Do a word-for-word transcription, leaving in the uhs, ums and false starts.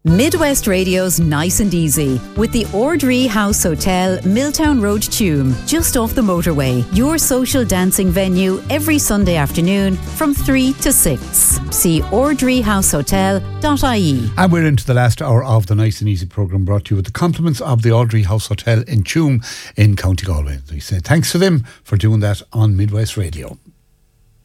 Midwest Radio's Nice and Easy with the Ordree House Hotel, Milltown Road, Tuam, just off the motorway. Your social dancing venue every Sunday afternoon from three to six. See ordree house hotel dot I E. And we're into the last hour of the Nice and Easy programme, brought to you with the compliments of the Ordree House Hotel in Tuam in County Galway. We say thanks to them for doing that on Midwest Radio.